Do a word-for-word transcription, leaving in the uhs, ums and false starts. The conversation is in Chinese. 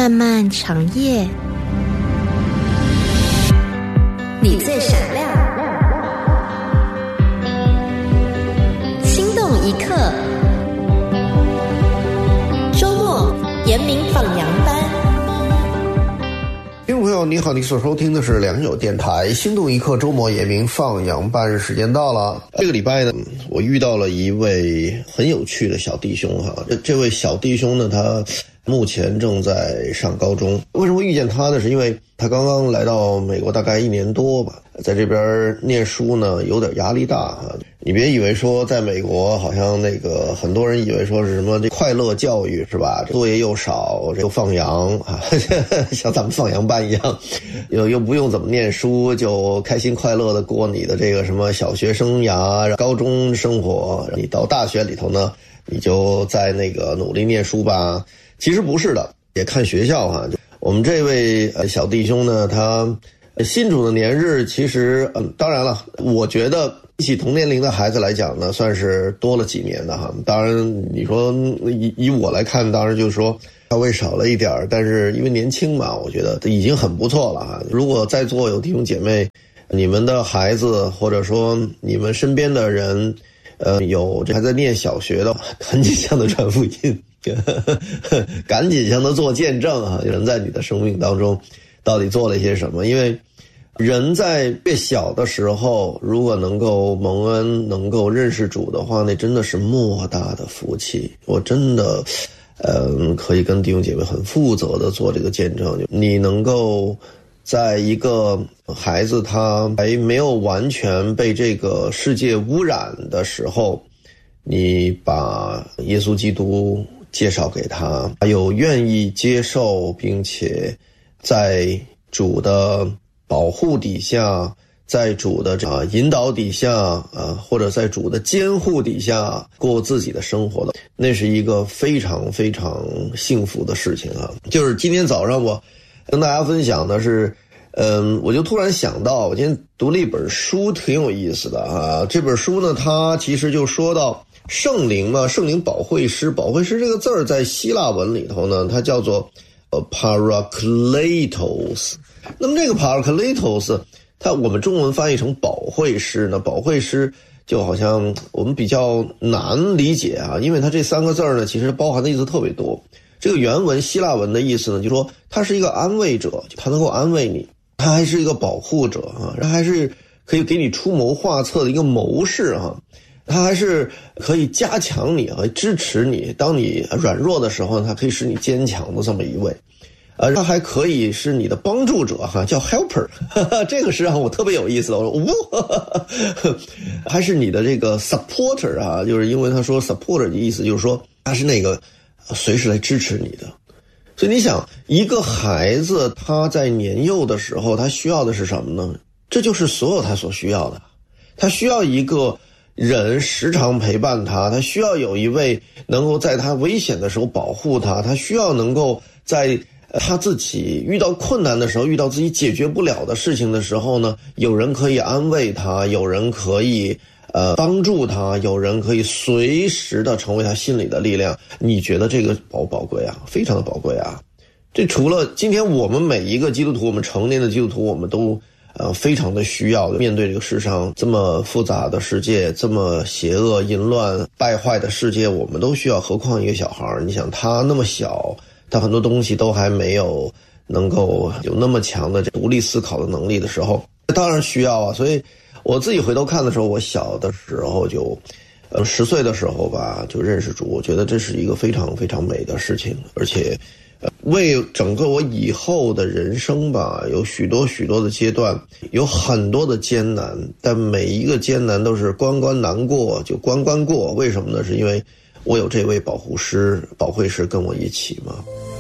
漫漫长夜，你最闪亮，心动一刻。周末严明放羊班。 听众朋友你好，你所收听的是良友电台心动一刻周末严明放羊班，时间到了。这个礼拜呢，我遇到了一位很有趣的小弟兄哈。这这位小弟兄呢，他目前正在上高中。为什么遇见他呢？是因为他刚刚来到美国大概一年多吧，在这边念书呢有点压力大啊。你别以为说在美国好像那个很多人以为说是什么这快乐教育是吧，作业又少又放羊啊，像咱们放羊班一样，又又不用怎么念书，就开心快乐的过你的这个什么小学生涯高中生活，你到大学里头呢你就在那个努力念书吧。其实不是的，也看学校哈。我们这位小弟兄呢，他信主的年日其实嗯，当然了，我觉得比起同年龄的孩子来讲呢，算是多了几年的哈。当然你说以以我来看，当然就是说稍微少了一点，但是因为年轻嘛，我觉得已经很不错了哈。如果在座有弟兄姐妹，你们的孩子或者说你们身边的人呃，有这还在念小学的，赶紧向他传福音，赶紧向他做见证啊！人在你的生命当中到底做了一些什么？因为人在越小的时候，如果能够蒙恩，能够认识主的话，那真的是莫大的福气。我真的，嗯，可以跟弟兄姐妹很负责的做这个见证。你能够在一个孩子他还没有完全被这个世界污染的时候，你把耶稣基督介绍给他，还有愿意接受并且在主的保护底下，在主的啊引导底下啊，或者在主的监护底下过自己的生活的，那是一个非常非常幸福的事情啊。就是今天早上我跟大家分享的是，嗯，我就突然想到，我今天读了一本书，挺有意思的啊。这本书呢，它其实就说到圣灵嘛，圣灵保惠师，保惠师这个字儿在希腊文里头呢，它叫做呃 parakletos。那么这个 parakletos， 它我们中文翻译成保惠师呢，保惠师就好像我们比较难理解啊，因为它这三个字儿呢，其实包含的意思特别多。这个原文希腊文的意思呢，就说他是一个安慰者，他能够安慰你，他还是一个保护者啊，他还是可以给你出谋划策的一个谋士啊，他还是可以加强你和支持你，当你软弱的时候，他可以使你坚强的这么一位。呃，他还可以是你的帮助者哈，叫 helper， 这个是让我特别有意思的。我说，哇，还是你的这个 supporter 啊，就是因为他说 supporter 的意思就是说他是那个随时来支持你的。所以你想，一个孩子他在年幼的时候，他需要的是什么呢？这就是所有他所需要的。他需要一个人时常陪伴他，他需要有一位能够在他危险的时候保护他，他需要能够在他自己遇到困难的时候，遇到自己解决不了的事情的时候呢，有人可以安慰他，有人可以呃帮助他，有人可以随时的成为他心里的力量。你觉得这个宝宝贵啊，非常的宝贵啊。这除了今天我们每一个基督徒，我们成年的基督徒，我们都呃非常的需要的，面对这个世上这么复杂的世界，这么邪恶淫乱败坏的世界，我们都需要，何况一个小孩，你想他那么小，他很多东西都还没有能够有那么强的独立思考的能力的时候，当然需要啊。所以我自己回头看的时候，我小的时候就呃十岁的时候吧就认识主，我觉得这是一个非常非常美的事情，而且呃为整个我以后的人生吧，有许多许多的阶段，有很多的艰难，但每一个艰难都是关关难过就关关过。为什么呢？是因为我有这位保护师、保惠师跟我一起嘛。